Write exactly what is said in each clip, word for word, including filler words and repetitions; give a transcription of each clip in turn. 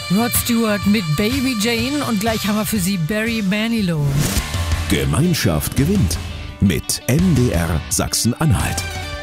Rod Stewart mit Baby Jane und gleich haben wir für Sie Barry Manilow. Gemeinschaft gewinnt mit M D R Sachsen-Anhalt.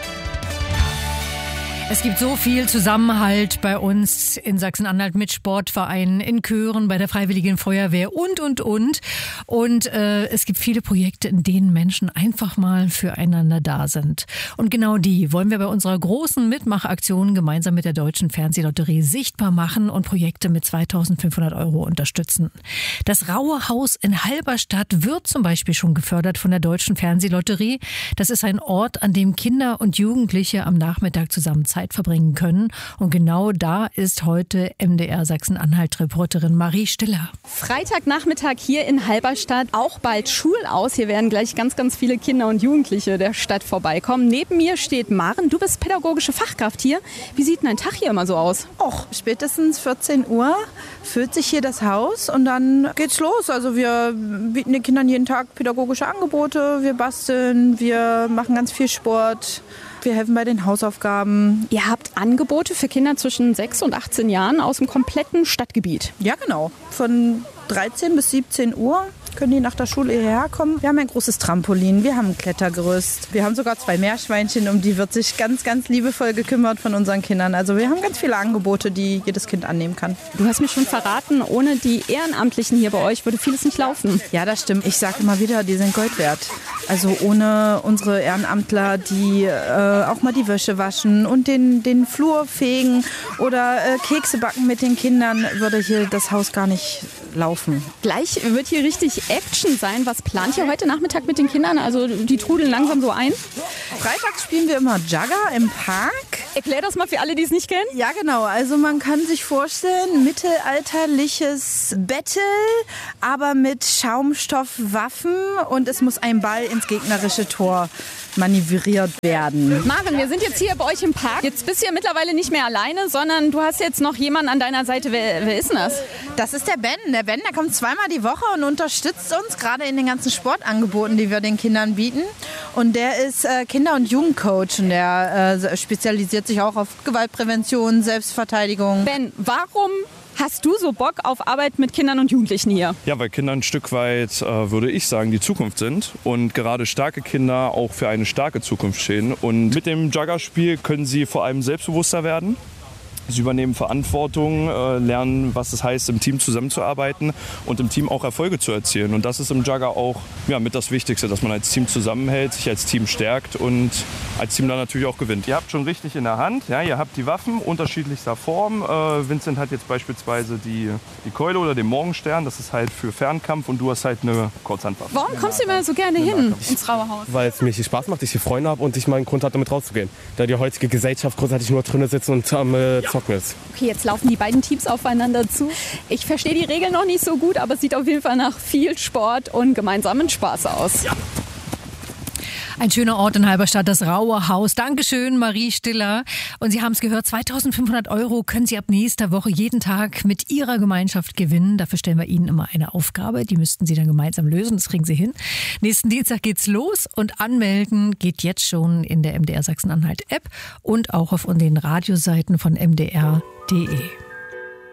Es gibt so viel Zusammenhalt bei uns in Sachsen-Anhalt mit Sportvereinen, in Chören, bei der Freiwilligen Feuerwehr und, und, und. Und äh, es gibt viele Projekte, in denen Menschen einfach mal füreinander da sind. Und genau die wollen wir bei unserer großen Mitmachaktion gemeinsam mit der Deutschen Fernsehlotterie sichtbar machen und Projekte mit zweitausendfünfhundert Euro unterstützen. Das Raue Haus in Halberstadt wird zum Beispiel schon gefördert von der Deutschen Fernsehlotterie. Das ist ein Ort, an dem Kinder und Jugendliche am Nachmittag zusammen Zeit verbringen können. Und genau da ist heute M D R Sachsen-Anhalt-Reporterin Marie Stiller. Freitagnachmittag hier in Halberstadt, auch bald Schulaus. Hier werden gleich ganz, ganz viele Kinder und Jugendliche der Stadt vorbeikommen. Neben mir steht Maren, du bist pädagogische Fachkraft hier. Wie sieht denn ein Tag hier immer so aus? Och, spätestens vierzehn Uhr füllt sich hier das Haus und dann geht's los. Also wir bieten den Kindern jeden Tag pädagogische Angebote, wir basteln, wir machen ganz viel Sport. Wir helfen bei den Hausaufgaben. Ihr habt Angebote für Kinder zwischen sechs und achtzehn Jahren aus dem kompletten Stadtgebiet. Ja, genau. Von dreizehn bis siebzehn Uhr können die nach der Schule hierher kommen. Wir haben ein großes Trampolin, wir haben ein Klettergerüst. Wir haben sogar zwei Meerschweinchen, um die wird sich ganz, ganz liebevoll gekümmert von unseren Kindern. Also wir haben ganz viele Angebote, die jedes Kind annehmen kann. Du hast mir schon verraten, ohne die Ehrenamtlichen hier bei euch würde vieles nicht laufen. Ja, das stimmt. Ich sage immer wieder, die sind Gold wert. Also ohne unsere Ehrenamtler, die äh, auch mal die Wäsche waschen und den, den Flur fegen oder äh, Kekse backen mit den Kindern, würde hier das Haus gar nicht laufen. Gleich wird hier richtig Action sein. Was plant ihr heute Nachmittag mit den Kindern? Also die trudeln langsam so ein. Freitags spielen wir immer Jugger im Park. Erklär das mal für alle, die es nicht kennen. Ja, genau. Also man kann sich vorstellen, mittelalterliches Battle, aber mit Schaumstoffwaffen und es muss ein Ball ins gegnerische Tor manövriert werden. Maren, wir sind jetzt hier bei euch im Park. Jetzt bist du ja mittlerweile nicht mehr alleine, sondern du hast jetzt noch jemanden an deiner Seite. Wer, wer ist denn das? Das ist der Ben. Der Ben, der kommt zweimal die Woche und unterstützt uns gerade in den ganzen Sportangeboten, die wir den Kindern bieten. Und der ist äh, Kinder- und Jugendcoach und der äh, spezialisiert sich auch auf Gewaltprävention, Selbstverteidigung. Ben, warum hast du so Bock auf Arbeit mit Kindern und Jugendlichen hier? Ja, weil Kinder ein Stück weit, äh, würde ich sagen, die Zukunft sind und gerade starke Kinder auch für eine starke Zukunft stehen. Und mit dem Juggerspiel können sie vor allem selbstbewusster werden. Sie übernehmen Verantwortung, äh, lernen, was es heißt, im Team zusammenzuarbeiten und im Team auch Erfolge zu erzielen. Und das ist im Jugger auch ja, mit das Wichtigste, dass man als Team zusammenhält, sich als Team stärkt und als Team dann natürlich auch gewinnt. Ihr habt schon richtig in der Hand, ja, ihr habt die Waffen unterschiedlichster Form. Äh, Vincent hat jetzt beispielsweise die, die Keule oder den Morgenstern, das ist halt für Fernkampf und du hast halt eine Kurzhandwaffe. Warum kommst du immer so gerne hin ins Raue Haus? Weil es mir hier Spaß macht, ich hier Freunde habe und ich mal einen Grund habe, damit rauszugehen. Da die heutige Gesellschaft großartig nur drinnen sitzen und am äh, Zocken ist. Okay, jetzt laufen die beiden Teams aufeinander zu. Ich verstehe die Regeln noch nicht so gut, aber es sieht auf jeden Fall nach viel Sport und gemeinsamen Spaß aus. Ja. Ein schöner Ort in Halberstadt, das Raue Haus. Dankeschön, Marie Stiller. Und Sie haben es gehört, zweitausendfünfhundert Euro können Sie ab nächster Woche jeden Tag mit Ihrer Gemeinschaft gewinnen. Dafür stellen wir Ihnen immer eine Aufgabe. Die müssten Sie dann gemeinsam lösen. Das kriegen Sie hin. Nächsten Dienstag geht's los und anmelden geht jetzt schon in der M D R Sachsen-Anhalt App und auch auf den Radioseiten von m d r punkt d e.